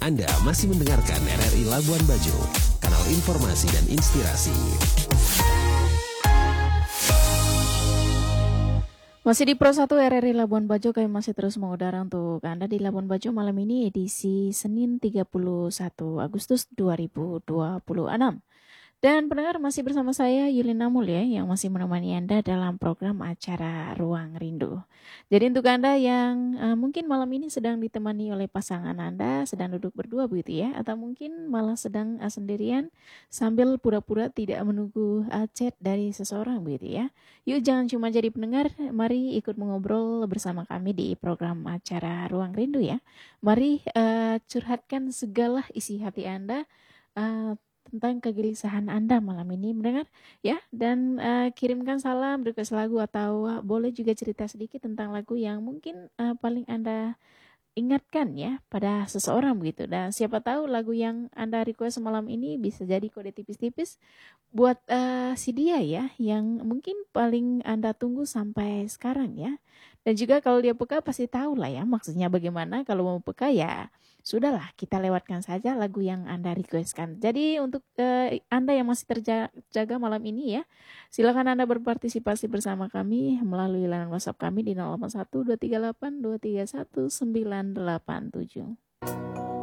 Anda masih mendengarkan RRI Labuan Bajo, kanal informasi dan inspirasi. Masih di Pro 1 RRI Labuan Bajo, kami masih terus mengudara untuk Anda di Labuan Bajo malam ini edisi Senin 31 Agustus 2026. Dan pendengar masih bersama saya Yulina Mulia yang masih menemani Anda dalam program acara Ruang Rindu. Jadi untuk Anda yang mungkin malam ini sedang ditemani oleh pasangan Anda, sedang duduk berdua begitu ya, atau mungkin malah sedang sendirian sambil pura-pura tidak menunggu chat dari seseorang begitu ya. Yuk jangan cuma jadi pendengar, mari ikut mengobrol bersama kami di program acara Ruang Rindu ya. Mari curhatkan segala isi hati Anda tentang kegelisahan Anda malam ini mendengar ya, dan kirimkan salam, request lagu, atau boleh juga cerita sedikit tentang lagu yang mungkin paling Anda ingatkan ya pada seseorang begitu. Dan siapa tahu lagu yang Anda request malam ini bisa jadi kode tipis-tipis buat si dia ya, yang mungkin paling Anda tunggu sampai sekarang ya. Dan juga kalau dia peka pasti tahu lah ya maksudnya bagaimana. Kalau mau peka ya sudahlah, kita lewatkan saja lagu yang Anda requestkan. Jadi untuk Anda yang masih terjaga malam ini ya, silakan Anda berpartisipasi bersama kami melalui layanan WhatsApp kami di 081 238 231 987.